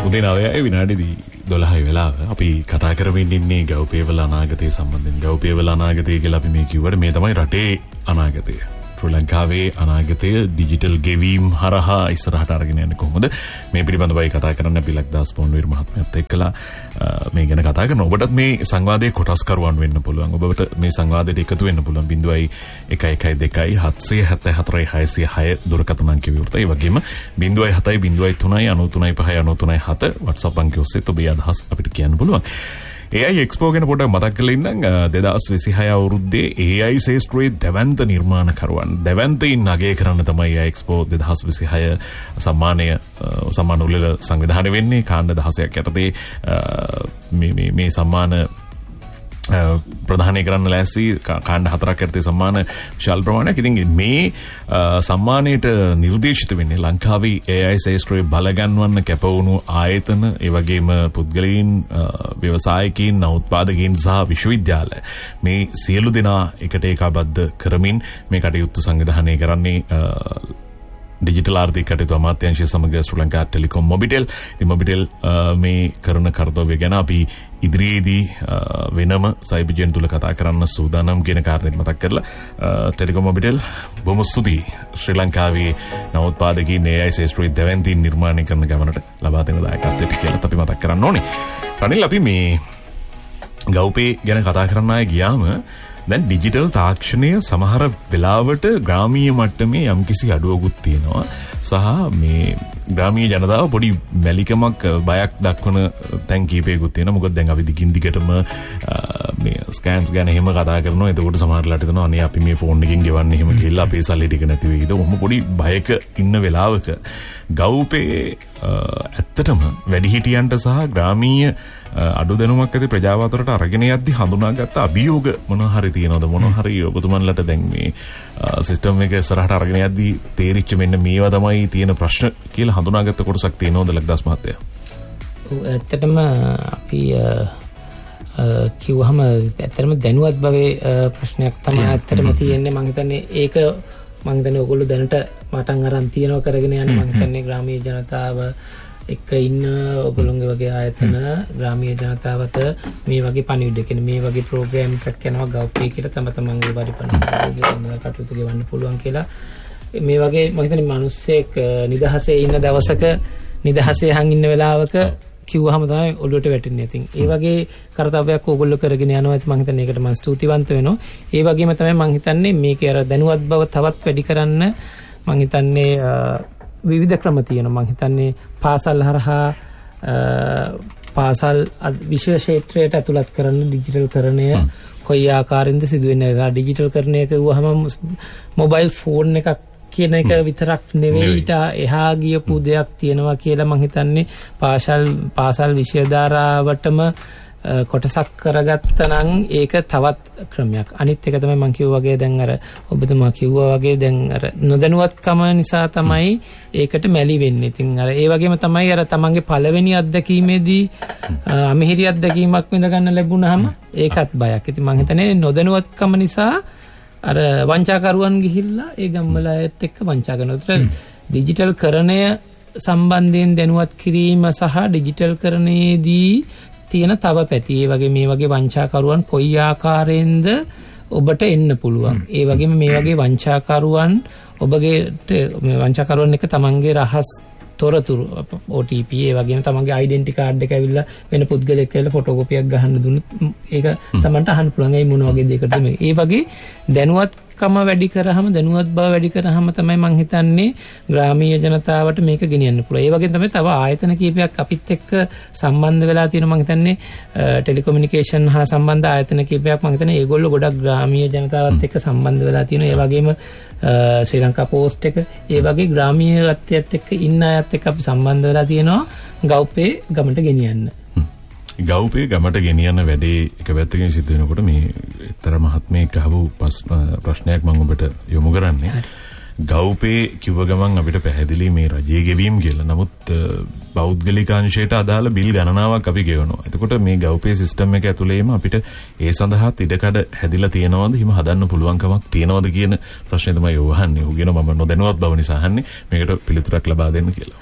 උදේ 9යි විනාඩි 12 වෙලාව අපි කතා කරමින් ඉන්නේ ගව්පේවල අනාගතය සම්බන්ධයෙන්. ගව්පේවල අනාගතය කියලා අපි මේ කිව්වට මේ තමයි රටේ අනාගතය. ශ්‍රී ලංකාවේ අනාගතය ඩිජිටල් ගෙවීම් හරහා ඉස්සරහට අරගෙන යන්නේ කොහොමද? මේ පිළිබඳවයි කතා කරන්න අපි ලක්දාස් පොන්වීර මහත්මයාත් එක්කලා මේ ගැන කතා කරනවා. ඔබටත් මේ සංවාදයේ කොටස්කරුවන් වෙන්න පුළුවන්. ඔබට මේ සංවාදයට එකතු වෙන්න පුළුවන්. 0112 774 606 දුරකථන අංකය විවෘතයි. ඒ වගේම 0703 93 5 WhatsApp අංකය ඔස්සේ ඔබේ අදහස් අපිට කියන්න පුළුවන්. AI Expo ගැන පොඩ්ඩක් මතක් කරලා ඉන්නම්. 2026 අවුරුද්දේ AI ශාස්ත්‍රයේ දැවැන්ත නිර්මාණකරුවන් දැවැන්තයින් අගය කරන්න තමයි AI Expo 2026 සම්මාන උළෙල සංවිධානය වෙන්නේ. කාණ්ඩ 16ක් යටතේ මේ සම්මාන ප්‍රධානය කරන්න ලෑස්ති කාණ්ඩ 4ක් යටතේ සම්මාන විශාල ප්‍රමාණයක්. ඉතින් මේ සම්මානයට නිර්දේශිත වෙන්නේ ලංකාවේ AI ශාස්ත්‍රයේ බලගන්වන්න කැපවුණු ආයතන, ඒ වගේම පුද්ගලයන්, ව්‍යවසායකයන්, නවෝත්පාදකයන් සහ විශ්වවිද්‍යාල මේ සියලු දෙනා එකට ඒකාබද්ධ කරමින් මේ කටයුතු සංවිධානය කරන්නේ ඩිජිටල් ආර්ථික කටයුතු අමාත්‍යාංශය සමග ශ්‍රී ලංකා ටෙලිකොම් මොබිටෙල්. ඉතින් මොබිටෙල් මේ කරන කාර්යය ගැන අපි ඉදිරියේදී වෙනම සයිබර්ජෙන් තුල කතා කරන්න සූදානම් කියන කාරණේත් මතක් කරලා ටෙලිකොම් මොබිටෙල් බොහොම ස්තුතියි ශ්‍රී ලංකාවේ නවෝත්පාදකයන් AI ශාස්ත්‍රයේ දැවැන්තීන් නිර්මාණය කරන ගමනට ලබා දෙන දායකත්වයට කියලා අපි මතක් කරන්න ඕනේ. රනිල්, අපි මේ ගව්පේ ගැන කතා කරන්න ආයේ ගියාම දැන් ඩිජිටල් තාක්ෂණය සමහර වෙලාවට ග්‍රාමීය මට්ටමේ යම්කිසි අඩුවකුත් තියෙනවා. සහ මේ ග්‍රාමීය ජනතාව පොඩි මැලිකමක් බයක් දක්වන තැන් කීපයකුත් තියෙනවා. මොකද දැන් අපි දිගින් දිගටම මේ ස්කෑම්ස් ගැන එහෙම කතා කරනවා. එතකොට සමහරලාට හිතනවා අනේ අපි මේ ෆෝන් එකකින් ගෙවන්නේ එහෙම කියලා අපේ සල්ලි ටික නැති වෙයිද? ඔහොම පොඩි බයක ඉන්න වෙලාවක ගව්පේ ඇත්තටම වැඩිහිටියන්ට සහ ග්‍රාමීය අඩු දැනුමක් ඇති ප්‍රජාව අතරට අරගෙන යද්දි හඳුනාගත්ත අභියෝග මොනවා හරි තියෙනවද? මොනවා හරි ඔබතුමන්ලට දැන් මේ සිස්ටම් එක ඉස්සරහට අරගෙන යද්දි තේරිච්ච මෙන්න මේවා තමයි තියෙන ප්‍රශ්න කියලා හඳුනාගත්ත කොටසක් තියෙනවද ලක්දාස් මහත්තයා? ඇත්තටම අපි කිව්වහම ඇත්තටම දැනුවත් භවයේ ප්‍රශ්නයක් තමයි ඇත්තටම තියෙන්නේ. මම හිතන්නේ ඒක මම හිතන්නේ ඔයගොල්ලෝ දැනට මටන් අරන් තියනවා කරගෙන යන්නේ. මම හිතන්නේ ග්‍රාමීය ජනතාව එක්ක ඉන්න ඔයගොල්ලෝගේ වගේ ආයතන ග්‍රාමීය ජනතාවට මේ වගේ පණිවිඩ කියන මේ වගේ ප්‍රෝග්‍රෑම් එකක් යනවා ගව්පේ කියලා තමන්ගේ පරිපූර්ණ කටයුතු ගෙවන්න පුළුවන් කියලා. මේ වගේ මම හිතන්නේ මිනිස්සෙක් නිදහසේ ඉන්න දවසක නිදහසේ හං ඉන්න වෙලාවක කිව්වහම තමයි ඔළුවට වැටෙන්නේ. ඉතින් ඒ වගේ කාර්යයක් ඕගොල්ලෝ කරගෙන යනවා. ඉතින් මම හිතන්නේ ඒකට මම ස්තුතිවන්ත වෙනවා. ඒ වගේම තමයි මම හිතන්නේ මේකේ අර දැනුවත් බව තවත් වැඩි කරන්න මම හිතන්නේ විවිධ ක්‍රම තියෙනවා. මම හිතන්නේ පාසල් හරහා පාසල් විශේෂ ක්ෂේත්‍රයට ඇතුළත් කරන ඩිජිටල් කරණය කොයි ආකාරයෙන්ද සිදු වෙන්නේ? ඩිජිටල් කරණය කියුවහම මොබයිල් ෆෝන් එකක් කියන එක විතරක් නෙවෙයි, ඊට එහා ගියපු දෙයක් තියෙනවා කියලා මම හිතන්නේ පාසල් විෂය ධාරාවටම කොටසක් කරගත්තා නම් ඒක තවත් ක්‍රමයක්. අනිත් එක තමයි මම කිව්වා වගේ දැන් අර ඔබතුමා කිව්වා වගේ දැන් අර නොදැනුවත්කම නිසා තමයි ඒකට මැලි වෙන්නේ. ඉතින් අර ඒ වගේම තමයි අර තමන්ගේ පළවෙනි අත්දැකීමේදී අමිහිරි අත්දැකීමක් විඳ ගන්න ලැබුණාම ඒකත් බයක්. ඉතින් මම හිතන්නේ නොදැනුවත්කම නිසා අර වංචාකරුවන් ගිහිල්ලා ඒ ගම්වල අයත් එක්ක වංචා කරනවා. ඩිජිටල් කරණය සම්බන්ධයෙන් දැනුවත් කිරීම සහ ඩිජිටල් කරණයේදී තියෙන තව පැති, ඒ වගේ මේ වගේ වංචාකරුවන් කොයි ආකාරයෙන්ද ඔබට එන්න පුළුවන්. ඒ වගේම මේ වගේ වංචාකරුවන් ඔබගේ වංචාකරුවන් එක තමන්ගේ රහස් තොරතුරු OTP ඒ වගේම තමන්ගේ ඩෙන්ටිටි කාඩ් එක ඇවිල්ලා වෙන පුද්ගලයෙක් කියලා ෆොටෝකෝපියක් ගහන්න දුන්නොත් ඒක තමන්ට අහන්න පුළුවන්. ඒ මොන වගේ දෙයකටද මේ? ඒ වගේ දැනුවත්කම වැඩි කරාම දැනුවත් බව වැඩි කරාම තමයි මම හිතන්නේ ග්‍රාමීය ජනතාවට මේක ගෙනියන්න පුළුවන්. ඒ වගේම තමයි තව ආයතන කීපයක් අපිත් එක්ක සම්බන්ධ වෙලා තියෙනවා. මම හිතන්නේ ටෙලිකොමියුනිකේෂන් හා සම්බන්ධ ආයතන කීපයක් මම හිතන්නේ ඒගොල්ලෝ ගොඩක් ග්‍රාමීය ජනතාවත් එක්ක සම්බන්ධ වෙලා තියෙනවා. ඒ වගේම ශ්‍රී ලංකා පෝස්ට් එක ඒ වගේ ග්‍රාමීයත්වයට එක්ක ඉන්න අයත් එක්ක අපි සම්බන්ධ වෙලා තියෙනවා ගව්පේ ගමට ගෙනියන්න. ගව්පේ ගමට ගෙනියන වැඩේ එක පැත්තකින් සිද්ධ වෙනකොට මේ ඊතර මහත්මයෙක් අහපු ප්‍රශ්නයක් මම ඔබට යොමු කරන්නේ. ගව්පේ කිව්ව ගමන් අපිට පැහැදිලි මේ රජයේ ගෙවීම් කියලා. නමුත් පෞද්ගලිකාංශයට අදාළ බිල් ගණනාවක් අපි ගෙවනවා. එතකොට මේ ගව්පේ සිස්ටම් එක ඇතුළේම අපිට ඒ සඳහා ඉඩකඩ හැදිලා තියෙනවද? හිම හදන්න පුළුවන්කමක් තියෙනවද කියන ප්‍රශ්නේ තමයි ඔය අහන්නේ. උගෙන මම නොදැනුවත් බව නිසා අහන්නේ. මේකට පිළිතුරක් ලබා දෙන්න කියලා.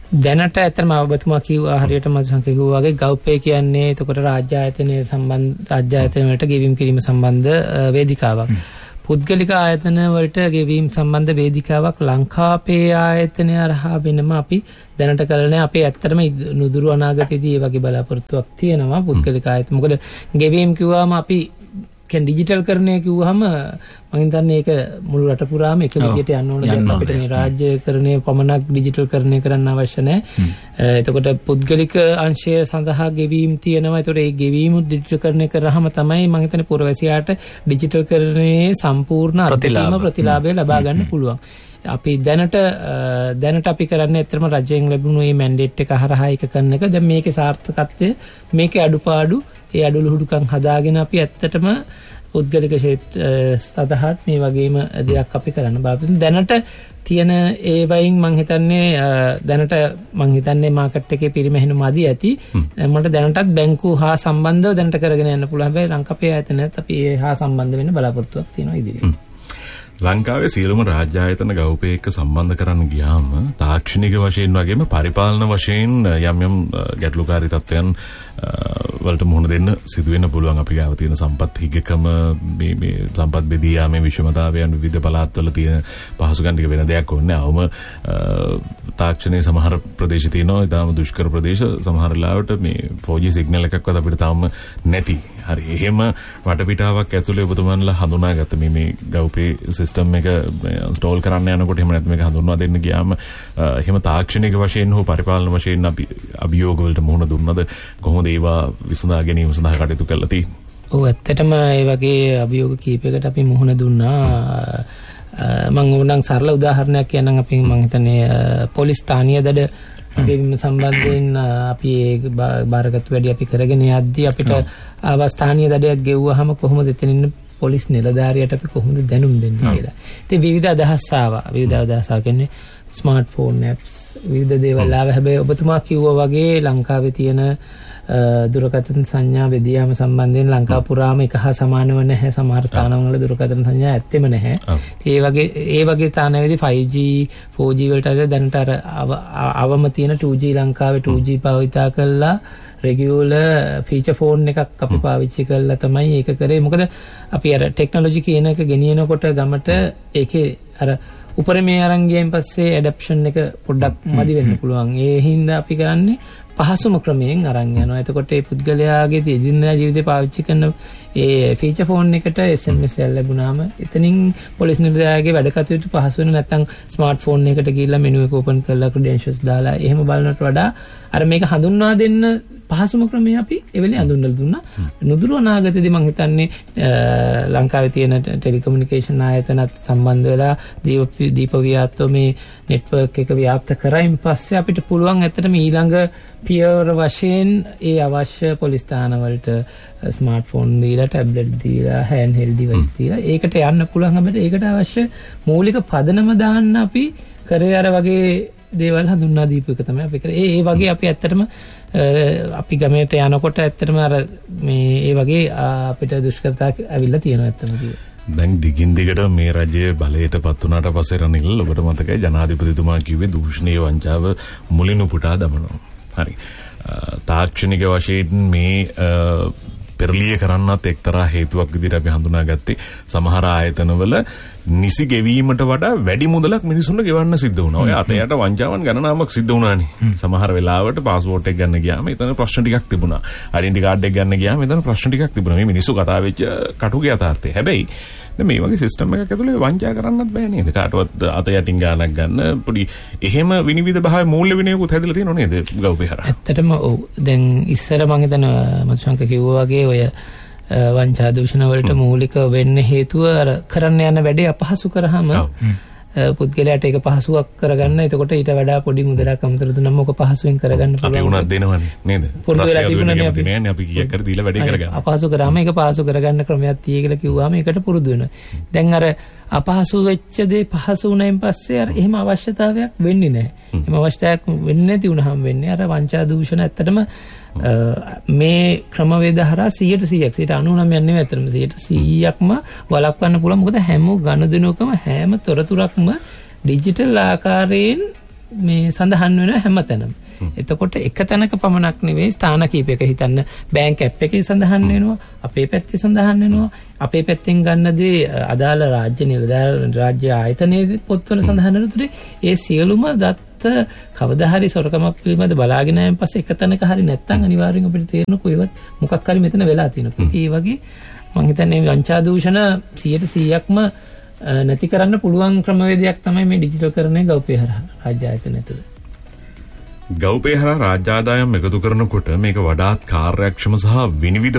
දැනට ඇත්තටම ඔබතුමා කිව්වා හරියට මధుසංක කිව්වා වගේ GovPay කියන්නේ එතකොට රාජ්‍ය ආයතනයේ සම්බන්ධ රාජ්‍ය ආයතන වලට ගෙවීම් කිරීම සම්බන්ධ වේදිකාවක්. පුද්ගලික ආයතන වලට ගෙවීම් සම්බන්ධ වේදිකාවක් ලංකාපේ ආයතනය හරහා වෙනම අපි දැනට කරලා නැහැ. අපේ ඇත්තටම නුදුරු අනාගතයේදී මේ වගේ බලාපොරොත්තුවක් තියෙනවා පුද්ගලික ආයතන. මොකද ගෙවීම් කිව්වම අපි ඩිජිටල් කරණය කිව්වහම මම හිතන්නේ ඒක මුළු රට පුරාම එක විදියට යන්න ඕන දෙයක්. අපිට මේ රාජ්‍යකරණය පමණක් ඩිජිටල් කරණය කරන්න අවශ්‍ය නැහැ. එතකොට පුද්ගලික අංශය සඳහා ගෙවීම් තියෙනවා. ඒතකොට ඒ ගෙවීම ඩිජිටල් කරණය කරාම තමයි මම හිතන්නේ පුරවැසියාට ඩිජිටල් කරණයේ සම්පූර්ණ ප්‍රතිලාභය ලබා ගන්න පුළුවන්. අපි දැනට අපි කරන්නේ ඇත්තටම රජයෙන් ලැබුණු මේ මැන්ඩේට් එක හරහා එක කරන එක. දැන් මේකේ සාර්ථකත්වය මේකේ අඩුපාඩු ඒ අඩලුහුඩුකම් හදාගෙන අපි ඇත්තටම පුද්ගලික සදහත් මේ වගේම දෙයක් අපි කරන්න බලාපොරොත්තු දැනට තියෙන ඒ වයින් මම හිතන්නේ මාකට් එකේ පිරිමැහෙනු මදි ඇති. මට දැනටත් බැංකුව හා සම්බන්ධව දැනට කරගෙන යන්න පුළුවන්. හැබැයි ලංකාවේ ආයතනත් අපි ඒ හා සම්බන්ධ වෙන්න බලාපොරොත්තුවක් තියෙනවා ඉදිරියට. ලංකාවේ සියලුම රාජ්‍ය ආයතන GovPay එක්ක සම්බන්ධ කරන්න ගියාම තාක්ෂණික වශයෙන් වගේම පරිපාලන වශයෙන් යම් ගැටලුකාරී තත්ත්වයන් වලට මුහුණ දෙන්න සිදු වෙන්න පුළුවන්. අපි ගාව තියෙන සම්පත් හිගකම මේ සම්පත් බෙදී යාමේ විෂමතාවයන් විවිධ පළාත්වල තියෙන පහසුකම් ටික වෙන දෙයක් ඕනේ. අවම තාක්ෂණයේ සමහර ප්‍රදේශ තියෙනවා ඊටාම දුෂ්කර ප්‍රදේශ. සමහර ලාවට මේ 4G සිග්නල් එකක්වත් අපිට තාම නැති. හරි. එහෙම වටපිටාවක් ඇතුලේ ඔබතුමන්ලා හඳුනාගත්ත මේ GovPay සිස්ටම් එක ඉන්ස්ටෝල් කරන්න යනකොට එහෙම නැත්නම් මේක හඳුන්වා දෙන්න ගියාම එහෙම තාක්ෂණික වශයෙන් හෝ පරිපාලන වශයෙන් අපි අභියෝග වලට මුහුණ දුන්නද කොහොමද ඒවා විසඳා ගැනීම සඳහා කටයුතු කළා තියෙන්නේ? ඔව් ඇත්තටම ඒ වගේ අභියෝග කීපයකට අපි මුහුණ දුන්නා. මම උනන් සරල උදාහරණයක් කියන්නම්. අපි මම හිතන්නේ පොලිස් ස්ථානීය දඩ ගෙවීම සම්බන්ධයෙන් අපි ඒ බාරගත්තු වැඩි අපි කරගෙන යද්දී අපිට අවස්ථානීය දඩයක් ගෙවුවාම කොහොමද එතනින් පොලිස් නිලධාරියට අපි කොහොමද දැනුම් දෙන්නේ කියලා. ඉතින් විවිධ අදහස් ආවා. කියන්නේ ස්මාර්ට්ෆෝන් ඇප්ස් විවිධ දේවල් ආවා. හැබැයි ඔබතුමා කිව්වා වගේ ලංකාවේ තියෙන දුරකථන සංඥා බෙදියාම සම්බන්ධයෙන් ලංකාව පුරාම එක හා සමානව නැහැ. සමහර ස්ථානවල දුරකථන සංඥා ඇත්තෙම නැහැ. ඒ වගේ ස්ථානවලදී 5G 4G වලට දැනට අර අවම තියෙන 2G ලංකාවේ 2G භාවිතා කළා රෙගියුලර් ෆීචර් ෆෝන් එකක් අපි පාවිච්චි කරලා තමයි ඒක කරේ. මොකද අපි අර ටෙක්නොලොජි කියන එක ගෙනියනකොට ගමට ඒකේ අර උපරිමයේ අරන් ගියන් පස්සේ ඇඩැප්ෂන් එක පොඩ්ඩක් මදි වෙන්න පුළුවන්. ඒ හින්දා අපි කරන්නේ පහසුම ක්‍රමයෙන් අරන් යනවා. එතකොට ඒ පුද්ගලයාගේ එදිනෙදා ජීවිතේ පාවිච්චි කරන ඒ ෆීචර් ෆෝන් එකට SMS එකක් ලැබුණාම එතනින් පොලිස් නිලධාරියාගේ වැඩ කටයුතු පහසු වෙන. නැත්නම් ස්මාර්ට් ෆෝන් එකට ගිහිල්ලා මෙනු එක ඕපන් කරලා ක්‍රෙඩෙන්ෂල්ස් දාලා එහෙම බලනට වඩා අර මේක හඳුන්වා දෙන්න පහසුම ක්‍රමය අපි එවෙලේ හඳුන්වලා දුන්නා. නුදුරු අනාගතයේදී මම හිතන්නේ ලංකාවේ තියෙන ටෙලිකමියුනිකේෂන් ආයතනත් සම්බන්ධ වෙලා දීප වියාත්ව මේ නෙට්වර්ක් එක ව්‍යාප්ත කරයින් පස්සේ අපිට පුළුවන් ඇත්තටම ඊළඟ පියවර වශයෙන් ඒ අවශ්‍ය පොලිස් ස්ථාන වලට ස්මාර්ට්ෆෝන් දීලා ටැබ්ලට් දීලා හෑන්ඩ් හෙල්ඩ් ඩිවයිස් දීලා ඒකට යන්න පුළුවන්. හැබැයි ඒකට අවශ්‍ය මූලික පදනම දාන්න අපි කරේ අර වගේ දේවල් හඳුන්වා දීපු එක තමයි අපි කරේ. ඒ වගේ අපි ඇත්තටම අපි ගමේට යනකොට ඇත්තටම අර මේ ඒ වගේ අපිට දුෂ්කරතා ඇවිල්ලා තියෙනවා ඇත්තම කිව්වොත්. දැන් දිගින් දිගට මේ රජයේ බලයට පත් වුණාට පස්සේ රනිල් ඔබට මතකයි ජනාධිපතිතුමා කිව්වේ දූෂණීය වංචාව මුලින් උපුටා දමනවා. හරි. තාක්ෂණික වශයෙන් මේ පෙරලිය කරන්නත් එක්තරා හේතුවක් විදිහට අපි හඳුනාගත්තේ සමහර ආයතනවල නිසි ගෙවීමට වඩා වැඩි මුදලක් මිනිසුන්ට ගෙවන්න සිද්ධ වුණා. ඔය අතයට වංචාවන් ගණනාවක් සිද්ධ වුණානේ. සමහර වෙලාවට පාස්පෝර්ට් එක ගන්න ගියාම එතන ප්‍රශ්න ටිකක් තිබුණා. ඩෙන්ටි කාඩ් එක ගන්න ගියාම එතන ප්‍රශ්න ටිකක් තිබුණා. මේ මිනිස්සු කතා වෙච්ච කටුගේ යථාර්ථය. හැබැයි දැන් මේ වගේ සිස්ටම් එකක් ඇතුලේ වංචා කරන්නත් බෑ නේද? කාටවත් අත යටින් ගානක් ගන්න පොඩි එහෙම විනිවිද භාවය මූල්‍ය විනයකුත් හැදලා තියෙනව නේද GovPay හරහා? ඇත්තටම ඔව්. දැන් ඉස්සර මම හිතන මත්සංක කිව්වා වගේ ඔය වංචා දූෂණ වලට මූලික වෙන්න හේතුව අර කරන්න යන වැඩේ අපහසු කරාම පුද්ගලයාට ඒක පහසුවක් කරගන්න. එතකොට ඊට වඩා පොඩි මුදලක් අමතර දුන්නම ඔක පහසුවෙන් කරගන්න පුළුවන්. අපි උනත් දෙනවනේ නේද? පුරුදු වෙලා තිබුණනේ අපි. නෑනේ අපි කීයක් කර දීලා වැඩේ කරගන්න. අපහසු කරාම ඒක පහසු කරගන්න ක්‍රමයක් තියෙයි කියලා කිව්වාම ඒකට පුරුදු වෙනවා. දැන් අර අපහසු වෙච්ච දේ පහසු වුණයින් පස්සේ අර එහෙම අවශ්‍යතාවයක් වෙන්නේ නැහැ. එහෙම අවශ්‍යතාවයක් වෙන්නේ නැති වුණාම වෙන්නේ අර වංචා දූෂණ ඇත්තටම මේ ක්‍රමවේද හරහා 100%ක් 99% නෙවෙයි ඇත්තටම 100%ක්ම වළක්වන්න පුළුවන්. මොකද හැම ගණදෙනුවකම හැම තොරතුරක්ම ඩිජිටල් ආකාරයෙන් මේ සඳහන් වෙන හැමතැනම. එතකොට එක තැනක පමණක් නෙවෙයි ස්ථාන කීපයක හිතන්න බැංක් ඇප් එකේ සඳහන් වෙනවා, අපේ පැත්තේ සඳහන් වෙනවා, අපේ පැත්තෙන් ගන්න දේ අදාළ රාජ්‍ය නිලධාරීන් රාජ්‍ය ආයතනයේ පොත්වල සඳහන් වෙනතුරු ඒ සියලුම දත්ත කවදා හරි සොරකමක් පිළිබඳ බලාගෙන ආයන් පස්සේ එක තැනක හරි නැත්නම් අනිවාර්යෙන් අපිට තේරෙන කොයිවත් මොකක් හරි මෙතන වෙලා තියෙනවා. ඒ වගේ මම හිතන්නේ වංචා දූෂණ 100%ක්ම නැති කරන්න පුළුවන් ක්‍රමවේදයක් තමයි මේ ඩිජිටල් කරන්නේ ගව්පේ හරහා රාජ්‍ය ආයතන ඇතුළේ. ගව්පේ හරහා රාජ්‍ය ආදායම් එකතු කරනකොට මේක වඩාත් කාර්යක්ෂම සහ විනිවිද